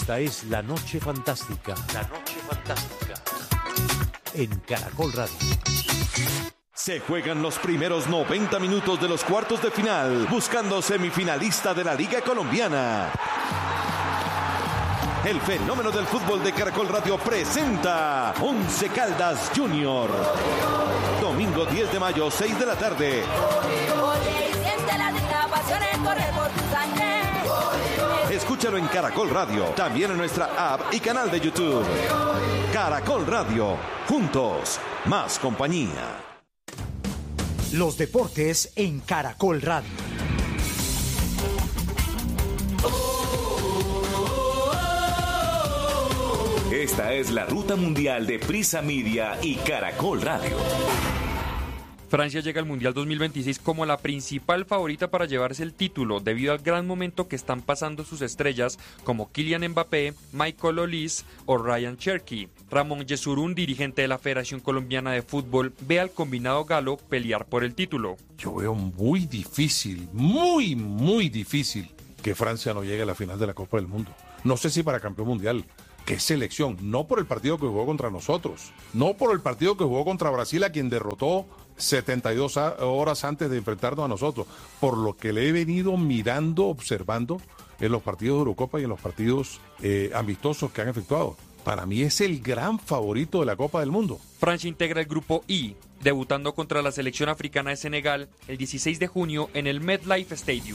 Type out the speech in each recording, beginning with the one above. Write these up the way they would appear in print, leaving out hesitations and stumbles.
Esta es La Noche Fantástica. La Noche Fantástica. En Caracol Radio. Se juegan los primeros 90 minutos de los cuartos de final, buscando semifinalista de la Liga Colombiana. El fenómeno del fútbol de Caracol Radio presenta Once Caldas Junior. Domingo 10 de mayo, 6 de la tarde. Escúchalo en Caracol Radio, también en nuestra app y canal de YouTube. Caracol Radio, juntos, más compañía. Los deportes en Caracol Radio. Esta es la ruta mundial de Prisa Media y Caracol Radio. Francia llega al Mundial 2026 como la principal favorita para llevarse el título debido al gran momento que están pasando sus estrellas como Kylian Mbappé, Michael Olise o Ryan Cherky. Ramón Yesurún, dirigente de la Federación Colombiana de Fútbol, ve al combinado galo pelear por el título. Yo veo muy difícil, muy difícil que Francia no llegue a la final de la Copa del Mundo. No sé si para campeón mundial. ¿Qué selección? No por el partido que jugó contra nosotros, no por el partido que jugó contra Brasil, a quien derrotó 72 horas antes de enfrentarnos a nosotros, por lo que le he venido mirando, observando en los partidos de Eurocopa y en los partidos amistosos que han efectuado. Para mí es el gran favorito de la Copa del Mundo. Francia integra el grupo I, debutando contra la selección africana de Senegal el 16 de junio en el MetLife Stadium.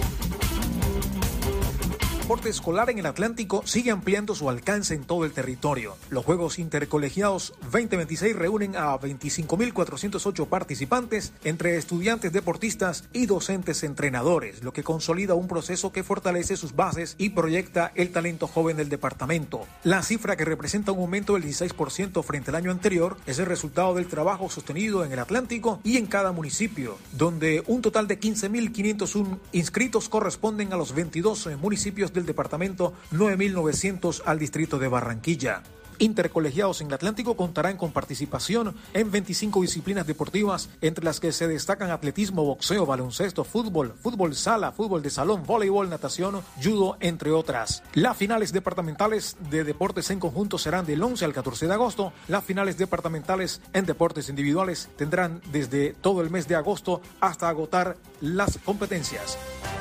El deporte escolar en el Atlántico sigue ampliando su alcance en todo el territorio. Los Juegos Intercolegiados 2026 reúnen a 25.408 participantes entre estudiantes, deportistas y docentes entrenadores, lo que consolida un proceso que fortalece sus bases y proyecta el talento joven del departamento. La cifra, que representa un aumento del 16% frente al año anterior, es el resultado del trabajo sostenido en el Atlántico y en cada municipio, donde un total de 15.501 inscritos corresponden a los 22 municipios del departamento, 9.900 al distrito de Barranquilla. Intercolegiados en el Atlántico contarán con participación en 25 disciplinas deportivas, entre las que se destacan atletismo, boxeo, baloncesto, fútbol, fútbol sala, fútbol de salón, voleibol, natación, judo, entre otras. Las finales departamentales de deportes en conjunto serán del 11 al 14 de agosto. Las finales departamentales en deportes individuales tendrán desde todo el mes de agosto hasta agotar las competencias.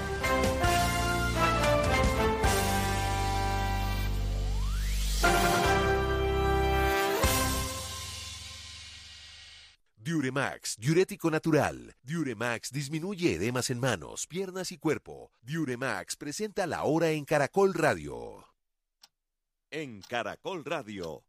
Diuremax, diurético natural. Diuremax disminuye edemas en manos, piernas y cuerpo. Diuremax presenta La Hora en Caracol Radio. En Caracol Radio.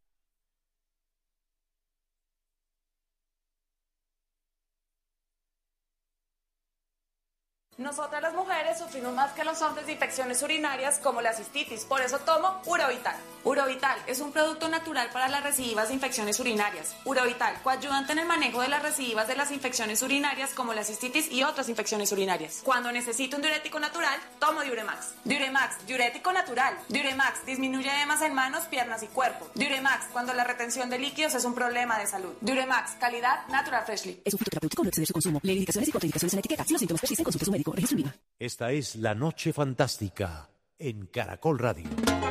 Nosotras las mujeres sufrimos más que los hombres de infecciones urinarias como la cistitis, por eso tomo Urovital. Urovital es un producto natural para las recidivas de infecciones urinarias. Urovital, coayudante en el manejo de las recidivas de las infecciones urinarias como la cistitis y otras infecciones urinarias. Cuando necesito un diurético natural, tomo Diuremax. Diuremax, diurético natural. Diuremax disminuye edemas en manos, piernas y cuerpo. Diuremax, cuando la retención de líquidos es un problema de salud. Diuremax, calidad Natural Freshly. Es un fitoterapéutico, no exceder su consumo. Lee indicaciones y contraindicaciones en la etiqueta. Si los síntomas persisten, consulte a su médico. Registro INVIMA. Esta es La Noche Fantástica en Caracol Radio.